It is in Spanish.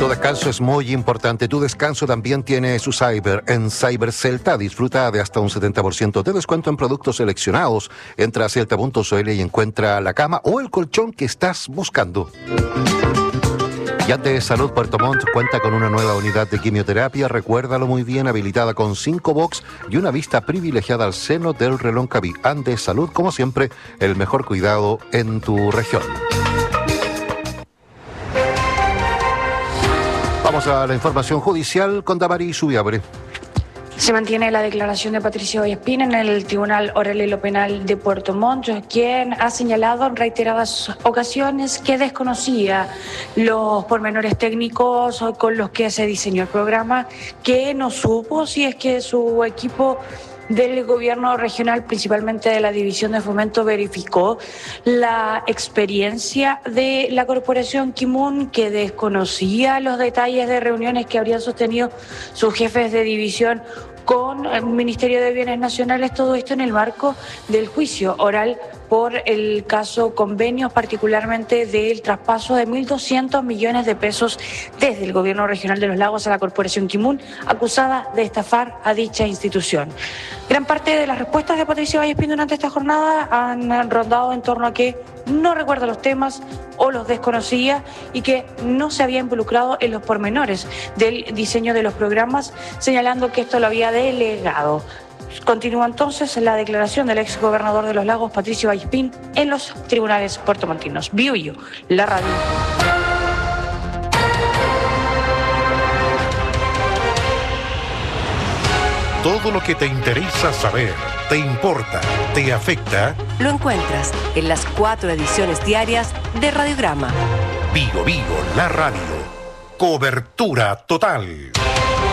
descanso es muy importante. Tu descanso también tiene su cyber. En Cyber Celta disfruta de hasta un 70% de descuento en productos seleccionados. Entra a celta.cl y encuentra la cama o el colchón que estás buscando. Yate Salud Puerto Montt cuenta con una nueva unidad de quimioterapia, recuérdalo muy bien, habilitada con 5 box y una vista privilegiada al seno del Reloncaví. Andes Salud, como siempre, el mejor cuidado en tu región. Vamos a la información judicial con Damaris Subiabre. Se mantiene la declaración de Patricio Vallespín en el Tribunal Oral y lo Penal de Puerto Montt, quien ha señalado en reiteradas ocasiones que desconocía los pormenores técnicos con los que se diseñó el programa, que no supo si es que su equipo del gobierno regional, principalmente de la División de Fomento, verificó la experiencia de la Corporación Kimun, que desconocía los detalles de reuniones que habrían sostenido sus jefes de división con el Ministerio de Bienes Nacionales, todo esto en el marco del juicio oral por el caso Convenios, particularmente del traspaso de 1.200 millones de pesos desde el Gobierno Regional de los Lagos a la Corporación Kimun, acusada de estafar a dicha institución. Gran parte de las respuestas de Patricio Vallespín durante esta jornada han rondado en torno a que no recuerda los temas o los desconocía y que no se había involucrado en los pormenores del diseño de los programas, señalando que esto lo había delegado. Continúa entonces la declaración del ex gobernador de los Lagos, Patricio Vallespín, en los tribunales puertomontinos. Biobío, la radio. Todo lo que te interesa saber, te importa, te afecta, lo encuentras en las 4 ediciones diarias de Radiograma. Biobío, la radio. Cobertura total.